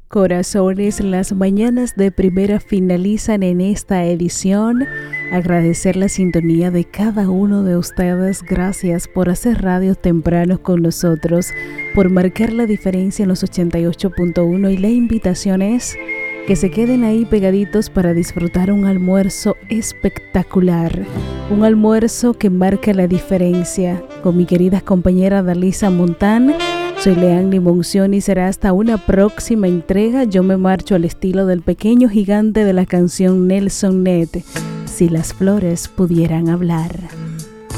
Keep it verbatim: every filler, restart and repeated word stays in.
Corazones, las mañanas de primera finalizan en esta edición. Agradecer la sintonía de cada uno de ustedes. Gracias por hacer radio temprano con nosotros, por marcar la diferencia en los ochenta y ocho punto uno, y la invitación es que se queden ahí pegaditos para disfrutar un almuerzo espectacular, un almuerzo que marca la diferencia. Con mi querida compañera Dalisa Montán, soy Leanny Monción y será hasta una próxima entrega. Yo me marcho al estilo del pequeño gigante de la canción Nelson Ned, Si las flores pudieran hablar.